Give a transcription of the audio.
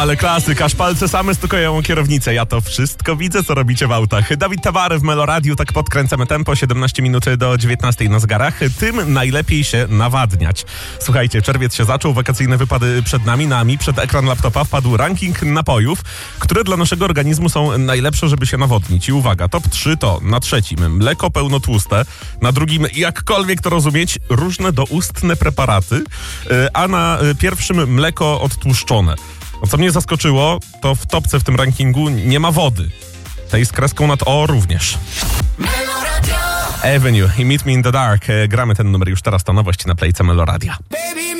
Ale klasyk, aż palce same stukają kierownicę. Ja to wszystko widzę, co robicie w autach. Dawid Tawary w Meloradiu, tak podkręcamy tempo, 17 minut do 19 na zegarach. Tym najlepiej się nawadniać. Słuchajcie, czerwiec się zaczął, wakacyjne wypady przed nami, przed ekran laptopa wpadł ranking napojów, które dla naszego organizmu są najlepsze, żeby się nawodnić. I uwaga, top 3 to na trzecim mleko pełnotłuste, na drugim, jakkolwiek to rozumieć, różne doustne preparaty, a na pierwszym mleko odtłuszczone. No, co mnie zaskoczyło, to w topce w tym rankingu nie ma wody. Tej z kreską nad O również. Avenue i Meet Me in the Dark. Gramy ten numer już teraz, to nowość na Playce Meloradia.